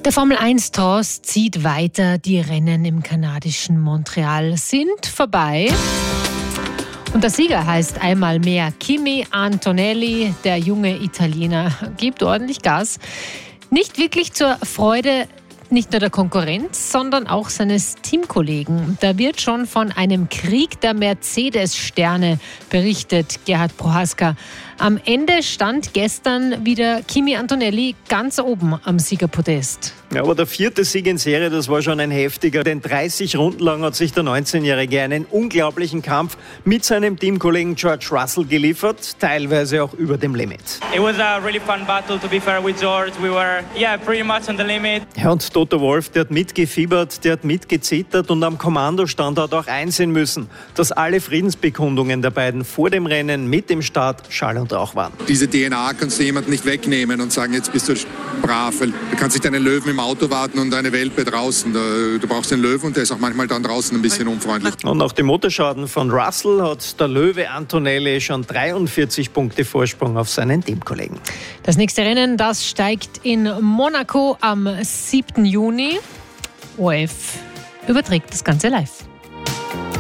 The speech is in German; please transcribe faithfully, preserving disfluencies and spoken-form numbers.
Der Formel eins Toss zieht weiter. Die Rennen im kanadischen Montreal sind vorbei. Und der Sieger heißt einmal mehr Kimi Antonelli. Der junge Italiener gibt ordentlich Gas. Nicht wirklich zur Freude nicht nur der Konkurrenz, sondern auch seines Teamkollegen. Da wird schon von einem Krieg der Mercedes-Sterne berichtet, Gerhard Prohaska. Am Ende stand gestern wieder Kimi Antonelli ganz oben am Siegerpodest. Ja, aber der vierte Sieg in Serie, das war schon ein heftiger. Denn dreißig Runden lang hat sich der neunzehnjährige einen unglaublichen Kampf mit seinem Teamkollegen George Russell geliefert, teilweise auch über dem Limit. It was a really fun battle, to be fair with George. We were, yeah, pretty much on the limit. Ja, und Toto Wolff, der hat mitgefiebert, der hat mitgezittert und am Kommandostand hat auch einsehen müssen, dass alle Friedensbekundungen der beiden vor dem Rennen mit dem Start Schall und Rauch waren. Diese D N A kannst du jemandem nicht wegnehmen und sagen, jetzt bist du brav. Weil du kannst nicht deinen Löwen im Auto warten und eine Welpe draußen. Du brauchst den Löwen und der ist auch manchmal dann draußen ein bisschen unfreundlich. Und nach dem Motorschaden von Russell hat der Löwe Antonelli schon dreiundvierzig Punkte Vorsprung auf seinen Teamkollegen. Das nächste Rennen, das steigt in Monaco am siebten Juni. O R F überträgt das Ganze live.